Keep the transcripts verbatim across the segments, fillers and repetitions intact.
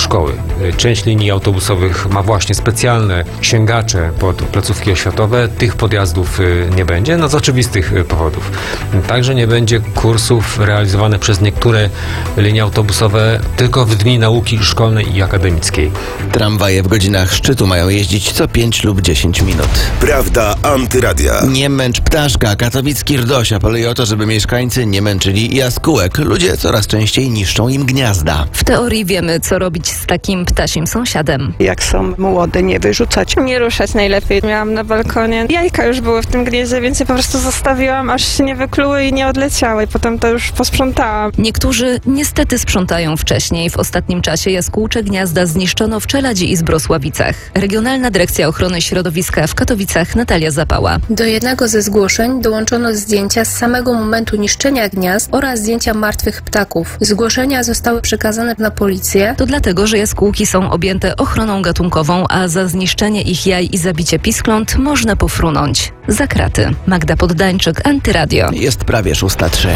szkoły. Część linii autobusowych ma właśnie specjalne księgacze pod placówki oświatowe. Tych podjazdów nie będzie, no z oczywistych powodów. Także nie będzie kursów realizowanych przez niektóre linie autobusowe tylko w dni nauki szkolnej i akademickiej. Tramwaje w godzinach szczytu mają jeździć co pięć lub dziesięć minut. Prawda Antyradia. Nie męcz ptaszka. Katowicki RDOŚ apeluje o to, żeby mieszkańcy nie męczyli jaskółek. Ludzie coraz częściej niszczą im gniazda. W teorii wiemy, co robić z takim ptasim sąsiadem. Jak są młode, nie wyrzucać. Nie ruszać najlepiej. Miałam na balkonie. Jajka już były w tym gnieździe, więc je po prostu zostawiłam, aż się nie wykluły i nie odleciały. Potem to już posprzątałam. Niektórzy niestety sprzątają wcześniej. W ostatnim czasie jaskółcze gniazda zniszczono w Czeladzi i Zbrosławicach. Regionalna Dyrekcja Ochrony Środowiska w Katowicach Natalia Zapała. Do jednego ze zgłoszeń dołączono zdjęcia z samego momentu niszczenia gniazd oraz zdjęcia martwych ptaków. Zgłoszenia zostały przekazane na policję. To dlatego, że jaskółki są objęte ochroną gatunkową, a za zniszczenie ich jaj i zabicie piskląt można pofrunąć. Za kraty. Magda Poddańczyk, Antyradio. Jest prawie szósta trzy.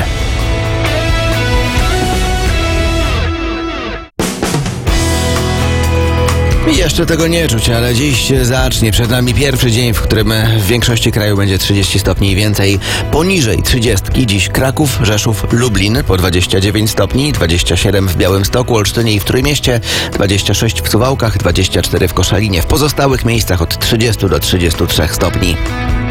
Jeszcze tego nie czuć, ale dziś się zacznie. Przed nami pierwszy dzień, w którym w większości kraju będzie trzydzieści stopni i więcej. Poniżej trzydziestki dziś Kraków, Rzeszów, Lublin po dwadzieścia dziewięć stopni, dwadzieścia siedem w Białymstoku, Olsztynie i w Trójmieście, dwadzieścia sześć w Suwałkach, dwadzieścia cztery w Koszalinie. W pozostałych miejscach od trzydziestu do trzydziestu trzech stopni.